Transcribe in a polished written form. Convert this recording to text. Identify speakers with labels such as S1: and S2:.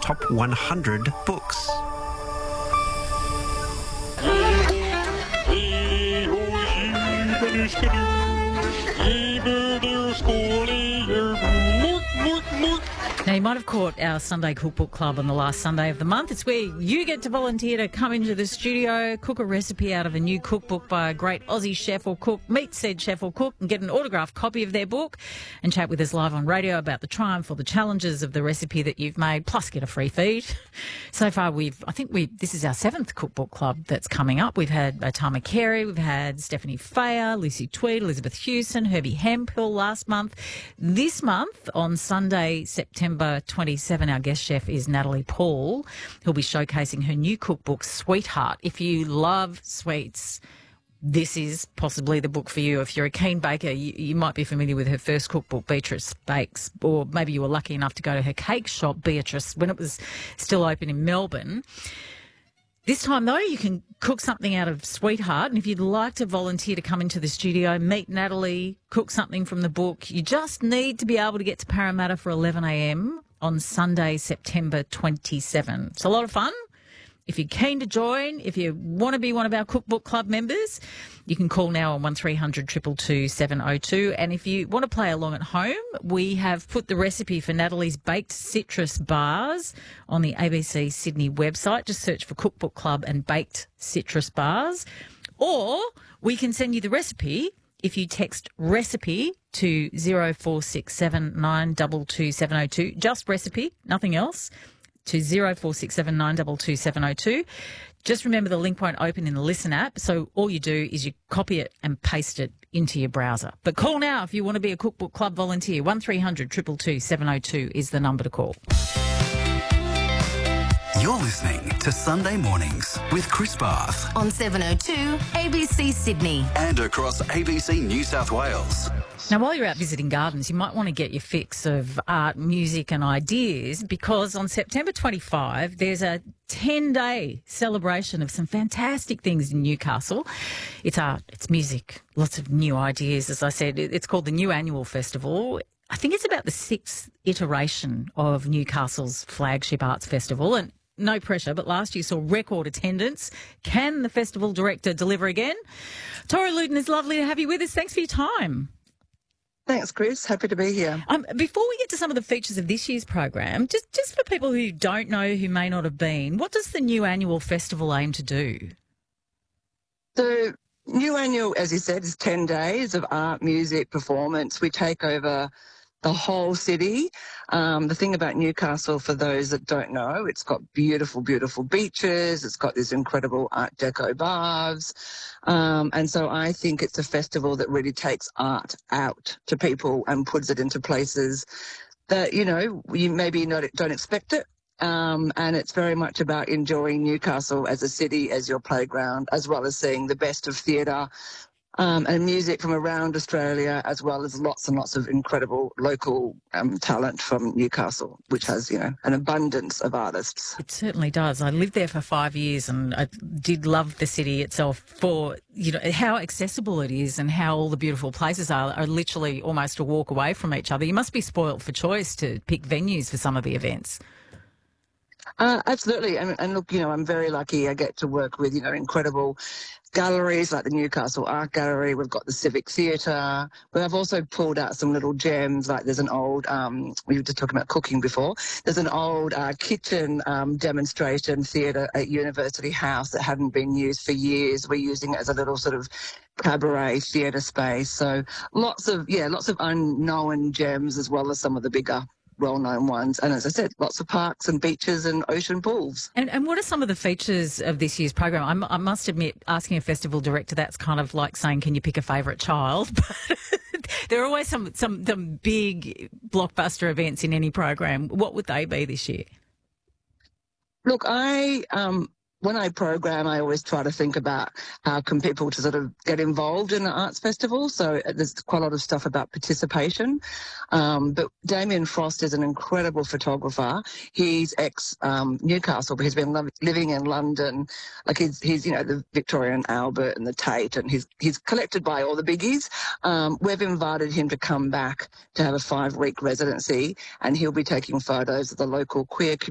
S1: top 100 books.
S2: Now, you might have caught our Sunday Cookbook Club on the last Sunday of the month. It's where you get to volunteer to come into the studio, cook a recipe out of a new cookbook by a great Aussie chef or cook, meet said chef or cook and get an autographed copy of their book and chat with us live on radio about the triumph or the challenges of the recipe that you've made, plus get a free feed. So far, this is our 7th Cookbook Club that's coming up. We've had Tama Carey, we've had Stephanie Fayer, Lucy Tweed, Elizabeth Hewson, Herbie Hemphill last month. This month, on Sunday, September 27, our guest chef is Natalie Paul, who'll be showcasing her new cookbook, Sweetheart. If you love sweets, this is possibly the book for you. If you're a keen baker, you might be familiar with her first cookbook, Beatrice Bakes, or maybe you were lucky enough to go to her cake shop, Beatrice, when it was still open in Melbourne. This time, though, you can cook something out of Sweetheart, and if you'd like to volunteer to come into the studio, meet Natalie, cook something from the book, you just need to be able to get to Parramatta for 11 a.m. on Sunday, September 27. It's a lot of fun. If you're keen to join, if you want to be one of our Cookbook Club members, you can call now on 1300 222 702. And if you want to play along at home, we have put the recipe for Natalie's baked citrus bars on the ABC Sydney website. Just search for Cookbook Club and baked citrus bars. Or we can send you the recipe if you text recipe to 0467 922 702. Just recipe, nothing else, to 0467 922 702. Just remember the link won't open in the Listen app, so all you do is you copy it and paste it into your browser. But call now if you want to be a Cookbook Club volunteer. 1300 222 702 is the number to call.
S3: You're listening to Sunday Mornings with Chris Barth
S4: on 702 ABC Sydney
S3: and across ABC New South Wales.
S2: Now, while you're out visiting gardens, you might want to get your fix of art, music and ideas, because on September 25, there's a 10-day celebration of some fantastic things in Newcastle. It's art, it's music, lots of new ideas. As I said, it's called the New Annual Festival. I think it's about the 6th iteration of Newcastle's flagship arts festival, and no pressure, but last year saw record attendance. Can the festival director deliver again? Tori Luton, it's lovely to have you with us. Thanks for your time.
S5: Thanks, Chris. Happy to be here.
S2: Before we get to some of the features of this year's program, just for people who don't know, who may not have been, what does the New Annual Festival aim to do?
S5: The New Annual, as you said, is 10 days of art, music, performance. We take over the whole city. The thing about Newcastle, for those that don't know, it's got beautiful, beautiful beaches. It's got these incredible Art Deco bars. And so I think it's a festival that really takes art out to people and puts it into places that, you maybe don't expect it. And it's very much about enjoying Newcastle as a city, as your playground, as well as seeing the best of theatre, and music from around Australia, as well as lots and lots of incredible local talent from Newcastle, which has, an abundance of artists.
S2: It certainly does. I lived there for 5 years and I did love the city itself for, how accessible it is and how all the beautiful places are literally almost a walk away from each other. You must be spoilt for choice to pick venues for some of the events.
S5: Absolutely. And look, I'm very lucky. I get to work with, incredible galleries like the Newcastle Art Gallery. We've got the Civic Theatre. But I've also pulled out some little gems, like there's an old, we were just talking about cooking before, there's an old kitchen demonstration theatre at University House that hadn't been used for years. We're using it as a little sort of cabaret theatre space. So lots of unknown gems, as well as some of the bigger well-known ones. And as I said, lots of parks and beaches and ocean pools.
S2: And what are some of the features of this year's program? I must admit, asking a festival director, that's kind of like saying, can you pick a favourite child? But there are always some big blockbuster events in any program. What would they be this year?
S5: Look, when I program, I always try to think about how can people to sort of get involved in the arts festival. So there's quite a lot of stuff about participation. But Damien Frost is an incredible photographer. He's ex-Newcastle, but he's been living in London. Like he's the Victoria and Albert and the Tate, and he's collected by all the biggies. We've invited him to come back to have a 5-week residency, and he'll be taking photos of the local queer community